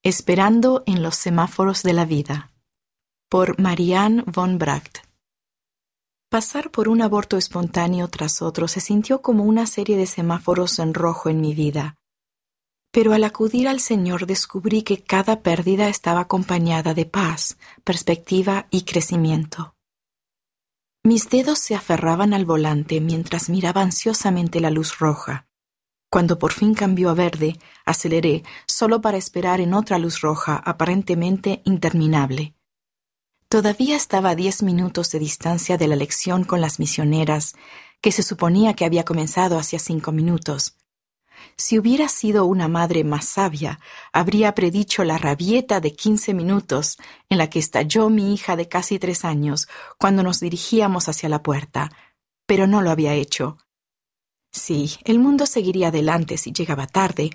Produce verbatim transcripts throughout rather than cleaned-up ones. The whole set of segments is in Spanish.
Esperando en los semáforos de la vida, por Marianne von Bracht. Pasar por un aborto espontáneo tras otro se sintió como una serie de semáforos en rojo en mi vida. Pero al acudir al Señor descubrí que cada pérdida estaba acompañada de paz, perspectiva y crecimiento. Mis dedos se aferraban al volante mientras miraba ansiosamente la luz roja. Cuando por fin cambió a verde, aceleré solo para esperar en otra luz roja aparentemente interminable. Todavía estaba a diez minutos de distancia de la lección con las misioneras, que se suponía que había comenzado hacía cinco minutos. Si hubiera sido una madre más sabia, habría predicho la rabieta de quince minutos en la que estalló mi hija de casi tres años cuando nos dirigíamos hacia la puerta, pero no lo había hecho. Sí, el mundo seguiría adelante si llegaba tarde.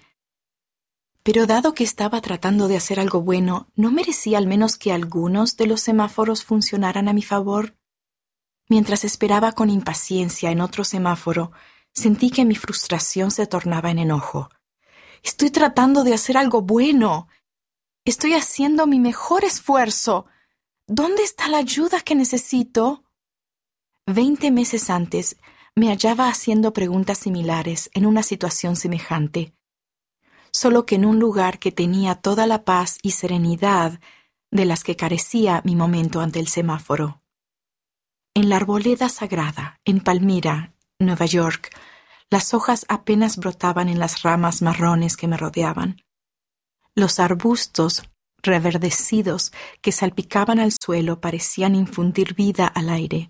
Pero dado que estaba tratando de hacer algo bueno, ¿no merecía al menos que algunos de los semáforos funcionaran a mi favor? Mientras esperaba con impaciencia en otro semáforo, sentí que mi frustración se tornaba en enojo. Estoy tratando de hacer algo bueno. Estoy haciendo mi mejor esfuerzo. ¿Dónde está la ayuda que necesito? Veinte meses antes, me hallaba haciendo preguntas similares en una situación semejante, solo que en un lugar que tenía toda la paz y serenidad de las que carecía mi momento ante el semáforo. En la arboleda sagrada, en Palmyra, Nueva York, las hojas apenas brotaban en las ramas marrones que me rodeaban. Los arbustos reverdecidos que salpicaban al suelo parecían infundir vida al aire.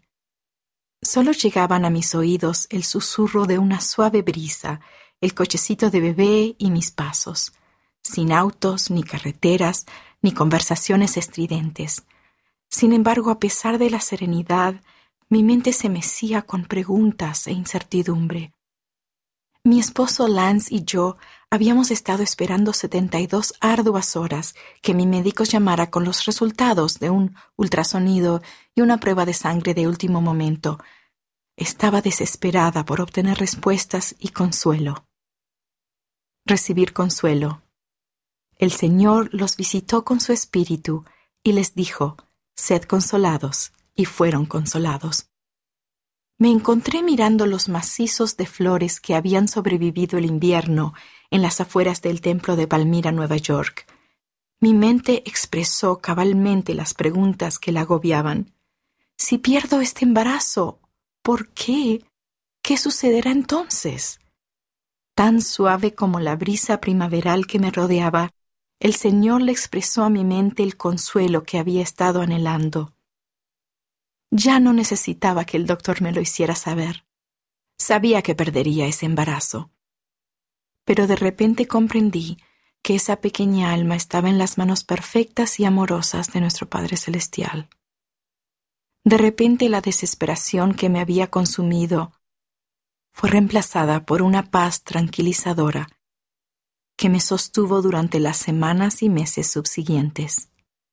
Solo llegaban a mis oídos el susurro de una suave brisa, el cochecito de bebé y mis pasos, sin autos, ni carreteras, ni conversaciones estridentes. Sin embargo, a pesar de la serenidad, mi mente se mecía con preguntas e incertidumbre. Mi esposo Lance y yo habíamos estado esperando setenta y dos arduas horas que mi médico llamara con los resultados de un ultrasonido y una prueba de sangre de último momento. Estaba desesperada por obtener respuestas y consuelo. Recibir consuelo. El Señor los visitó con su espíritu y les dijo: «Sed consolados», y fueron consolados. Me encontré mirando los macizos de flores que habían sobrevivido el invierno en las afueras del templo de Palmyra, Nueva York. Mi mente expresó cabalmente las preguntas que la agobiaban. Si pierdo este embarazo, ¿por qué? ¿Qué sucederá entonces? Tan suave como la brisa primaveral que me rodeaba, el Señor le expresó a mi mente el consuelo que había estado anhelando. Ya no necesitaba que el doctor me lo hiciera saber. Sabía que perdería ese embarazo. Pero de repente comprendí que esa pequeña alma estaba en las manos perfectas y amorosas de nuestro Padre Celestial. De repente la desesperación que me había consumido fue reemplazada por una paz tranquilizadora que me sostuvo durante las semanas y meses subsiguientes.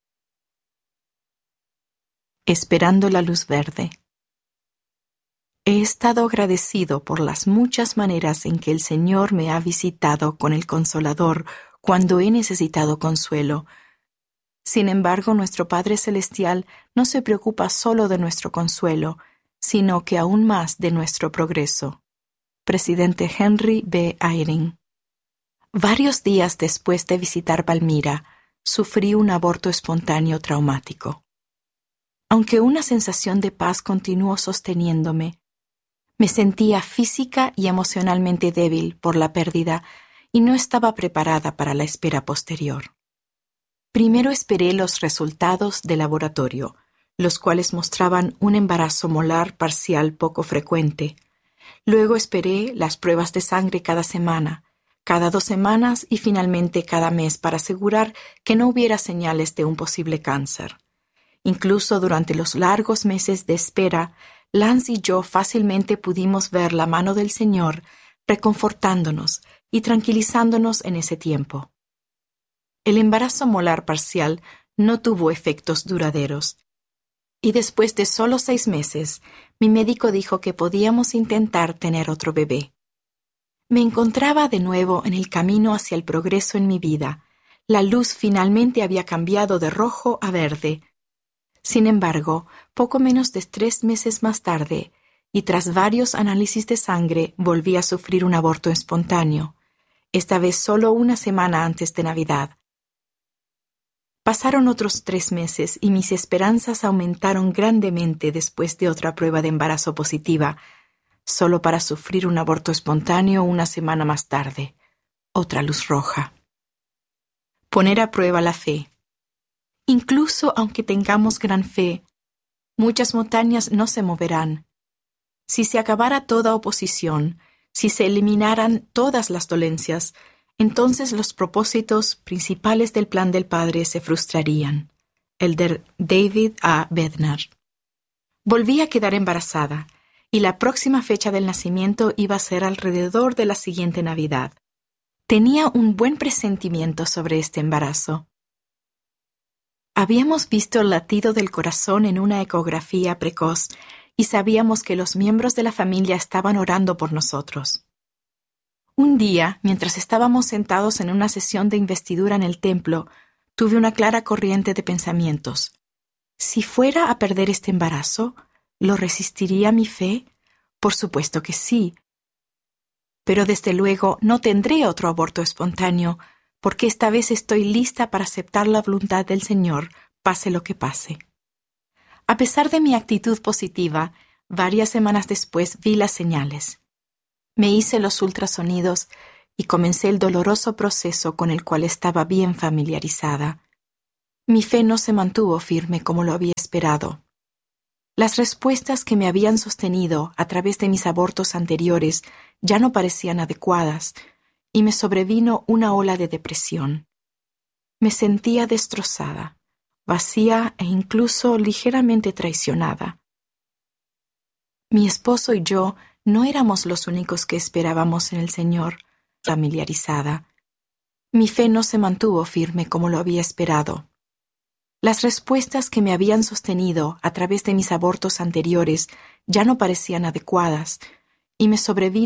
Esperando la luz verde. He estado agradecido por las muchas maneras en que el Señor me ha visitado con el Consolador cuando he necesitado consuelo. Sin embargo, nuestro Padre Celestial no se preocupa solo de nuestro consuelo, sino que aún más de nuestro progreso. Presidente Henry B. Eyring. Varios días después de visitar Palmyra, sufrí un aborto espontáneo traumático. Aunque una sensación de paz continuó sosteniéndome, me sentía física y emocionalmente débil por la pérdida y no estaba preparada para la espera posterior. Primero esperé los resultados de laboratorio, los cuales mostraban un embarazo molar parcial poco frecuente. Luego esperé las pruebas de sangre cada semana, cada dos semanas y finalmente cada mes para asegurar que no hubiera señales de un posible cáncer. Incluso durante los largos meses de espera, Lance y yo fácilmente pudimos ver la mano del Señor reconfortándonos y tranquilizándonos en ese tiempo. El embarazo molar parcial no tuvo efectos duraderos, y después de solo seis meses, mi médico dijo que podíamos intentar tener otro bebé. Me encontraba de nuevo en el camino hacia el progreso en mi vida, La luz finalmente había cambiado de rojo a verde. Sin embargo, poco menos de tres meses más tarde, y tras varios análisis de sangre, volví a sufrir un aborto espontáneo, esta vez solo una semana antes de Navidad. Pasaron otros tres meses y mis esperanzas aumentaron grandemente después de otra prueba de embarazo positiva, solo para sufrir un aborto espontáneo una semana más tarde. Otra luz roja. Poner a prueba la fe. Incluso aunque tengamos gran fe, muchas montañas no se moverán. Si se acabara toda oposición, si se eliminaran todas las dolencias, entonces los propósitos principales del plan del Padre se frustrarían. Elder David A. Bednar. Volví a quedar embarazada, y la próxima fecha del nacimiento iba a ser alrededor de la siguiente Navidad. Tenía un buen presentimiento sobre este embarazo. Habíamos visto el latido del corazón en una ecografía precoz y sabíamos que los miembros de la familia estaban orando por nosotros. Un día, mientras estábamos sentados en una sesión de investidura en el templo, tuve una clara corriente de pensamientos. Si fuera a perder este embarazo, ¿lo resistiría mi fe? Por supuesto que sí. Pero desde luego no tendré otro aborto espontáneo, porque esta vez estoy lista para aceptar la voluntad del Señor, pase lo que pase. A pesar de mi actitud positiva, varias semanas después vi las señales. Me hice los ultrasonidos y comencé el doloroso proceso con el cual estaba bien familiarizada. Mi fe no se mantuvo firme como lo había esperado. Las respuestas que me habían sostenido a través de mis abortos anteriores ya no parecían adecuadas, y me sobrevino una ola de depresión. Me sentía destrozada, vacía e incluso ligeramente traicionada. Mi esposo y yo no éramos los únicos que esperábamos en el Señor, familiarizada. Mi fe no se mantuvo firme como lo había esperado. Las respuestas que me habían sostenido a través de mis abortos anteriores ya no parecían adecuadas, y me sobrevino